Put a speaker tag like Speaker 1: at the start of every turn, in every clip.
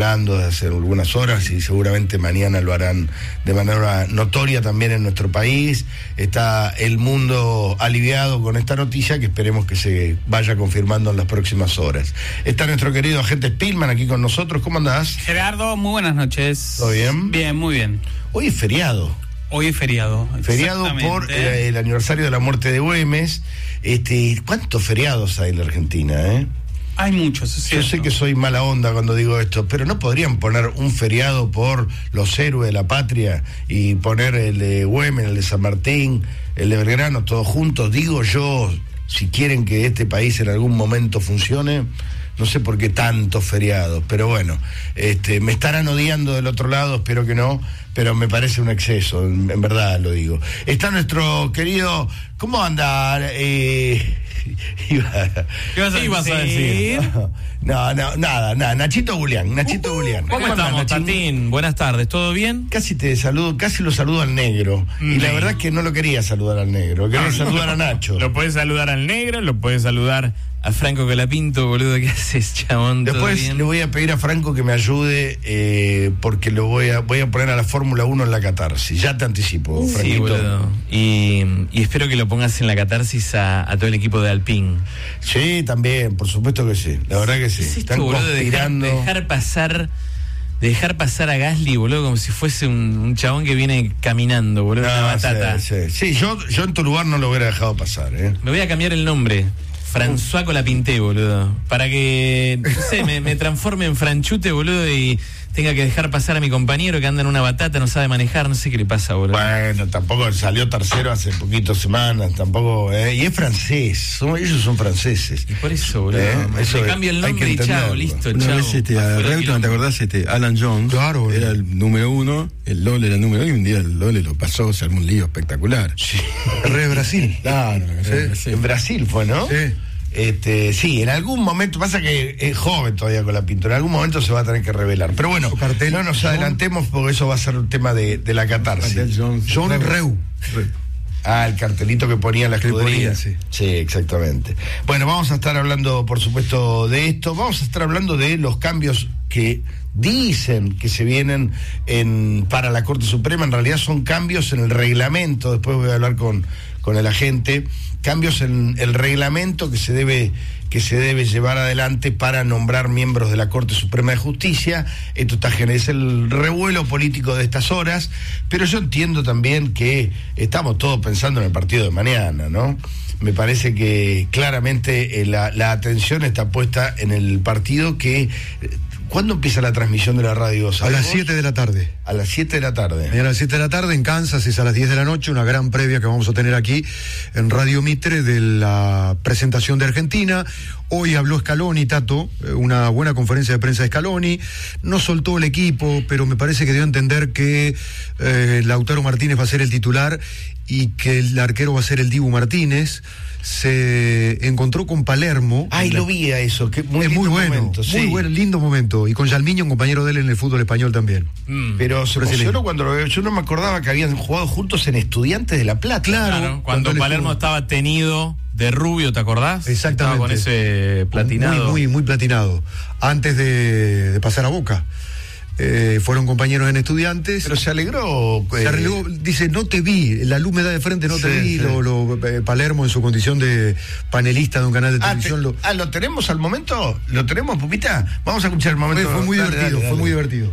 Speaker 1: hablando desde hace algunas horas y seguramente mañana lo harán de manera notoria también en nuestro país. Está el mundo aliviado con esta noticia que esperemos que se vaya confirmando en las próximas horas. Está nuestro querido agente Spillman aquí con nosotros. ¿Cómo andás?
Speaker 2: Gerardo, muy buenas noches.
Speaker 1: ¿Todo bien?
Speaker 2: Bien, muy bien.
Speaker 1: Hoy es feriado.
Speaker 2: Hoy es feriado.
Speaker 1: Feriado por el aniversario de la muerte de Güemes. ¿Cuántos feriados hay en la Argentina,
Speaker 2: Hay muchos, es cierto.
Speaker 1: Yo sé que soy mala onda cuando digo esto, pero ¿no podrían poner un feriado por los héroes de la patria y poner el de Güemes, el de San Martín, el de Belgrano, todos juntos? Digo yo, si quieren que este país en algún momento funcione, no sé por qué tantos feriados, pero bueno, me estarán odiando del otro lado, espero que no, pero me parece un exceso, en verdad lo digo. Está nuestro querido, ¿cómo anda?
Speaker 2: ¿Qué ibas a decir?
Speaker 1: No, nada, Nachito Julián.
Speaker 3: ¿Cómo estamos, Tatín? Buenas tardes, ¿todo bien?
Speaker 1: Casi lo saludo al negro. Y la verdad es que no lo quería saludar al negro, quería saludar a Nacho.
Speaker 3: Lo puedes saludar al negro, lo puedes saludar a Franco Colapinto, boludo, ¿qué haces, chabón?
Speaker 1: Después le voy a pedir a Franco que me ayude, porque lo voy a poner a la Fórmula 1 en la catarsis. Ya te anticipo, Franquito.
Speaker 3: Sí, boludo. Y espero que lo pongas en la catarsis a todo el equipo de Alpine.
Speaker 1: Sí, también, por supuesto que sí. La verdad que sí.
Speaker 3: Están conspirando. De dejar pasar a Gasly, boludo, como si fuese un chabón que viene caminando, boludo, una batata.
Speaker 1: Sí, yo en tu lugar no lo hubiera dejado pasar,
Speaker 3: Me voy a cambiar el nombre. François Colapinté, boludo. Para que, no sé, me transforme en Franchute, boludo, y tenga que dejar pasar a mi compañero que anda en una batata, no sabe manejar, no sé qué le pasa, boludo.
Speaker 1: Bueno, tampoco salió tercero hace poquitas semanas, tampoco, y es francés, ellos son franceses.
Speaker 3: Y por eso, boludo, me cambio el nombre y chao, listo, chao.
Speaker 4: Una vez a Reutemann, ¿te acordás? Alan Jones, claro, era el número 1, el LOL era el número 1, y un día el LOL lo pasó, se armó un lío espectacular.
Speaker 1: Sí.
Speaker 4: El rey de Brasil.
Speaker 1: Claro, sí. En Brasil fue, ¿no?
Speaker 4: Sí.
Speaker 1: Sí, en algún momento, pasa que es joven todavía con la pintura, en algún momento se va a tener que revelar. Pero bueno, no nos adelantemos porque eso va a ser un tema de la catarsis.
Speaker 4: John Reu.
Speaker 1: El cartelito que ponía en la escudería.
Speaker 4: Sí,
Speaker 1: exactamente. Bueno, vamos a estar hablando, por supuesto, de esto. Vamos a estar hablando de los cambios que dicen que se vienen para la Corte Suprema. En realidad son cambios en el reglamento. Después voy a hablar con el agente. Cambios en el reglamento que se debe llevar adelante para nombrar miembros de la Corte Suprema de Justicia. Esto es el revuelo político de estas horas, pero yo entiendo también que estamos todos pensando en el partido de mañana, ¿no? Me parece que claramente la atención está puesta en el partido que... ¿Cuándo empieza la transmisión de la radio?
Speaker 4: A las 7 de la tarde.
Speaker 1: A las 7 de la tarde.
Speaker 4: Mañana a las 7 de la tarde en Kansas, es a las 10 de la noche, una gran previa que vamos a tener aquí en Radio Mitre de la presentación de Argentina. Hoy habló Scaloni, Tato, una buena conferencia de prensa de Scaloni. No soltó el equipo, pero me parece que dio a entender que Lautaro Martínez va a ser el titular y que el arquero va a ser el Dibu Martínez. Se encontró con Palermo.
Speaker 1: Lo vi a eso, que muy bueno, momento,
Speaker 4: muy bueno, lindo momento. Y con Yalmiño, un compañero de él en el fútbol español también.
Speaker 1: Pero se emocionó cuando lo veo. Yo no me acordaba que habían jugado juntos en Estudiantes de La Plata.
Speaker 3: Claro, cuando Palermo estaba tenido de rubio, ¿te acordás?
Speaker 4: Exactamente.
Speaker 3: Estaba con ese platinado.
Speaker 4: Muy platinado. Antes de pasar a Boca. Fueron compañeros en Estudiantes.
Speaker 1: Pero se alegró.
Speaker 4: Dice, no te vi, la luz me da de frente, no te vi.
Speaker 1: Sí.
Speaker 4: Palermo en su condición de panelista de un canal de televisión.
Speaker 1: ¿Lo tenemos al momento? ¿Lo tenemos, Pupita? Vamos a escuchar el momento.
Speaker 4: Fue muy divertido, fue muy divertido.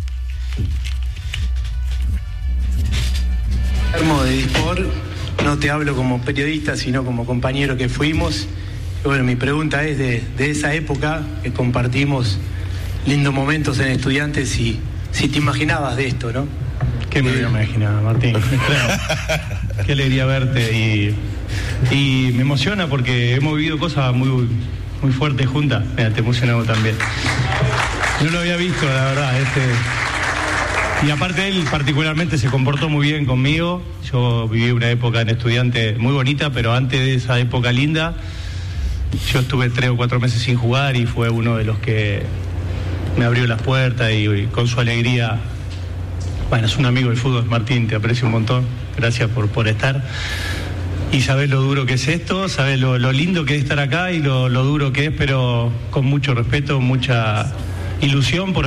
Speaker 5: Palermo de Dispor, no te hablo como periodista, sino como compañero que fuimos. Y bueno, mi pregunta es de esa época que compartimos lindos momentos en Estudiantes, y si te imaginabas de esto, ¿no?
Speaker 6: ¿Qué me hubiera imaginado, Martín? Qué alegría verte, y me emociona porque hemos vivido cosas muy fuertes juntas. Mira, te emocionamos también. No lo había visto, la verdad. Y aparte él particularmente se comportó muy bien conmigo. Yo viví una época en Estudiantes muy bonita, pero antes de esa época linda, yo estuve 3 o 4 meses sin jugar y fue uno de los que me abrió las puertas y con su alegría. Bueno, es un amigo del fútbol, Martín, te aprecio un montón, gracias por estar. Y sabés lo duro que es esto, sabés lo lindo que es estar acá y lo duro que es, pero con mucho respeto, mucha ilusión por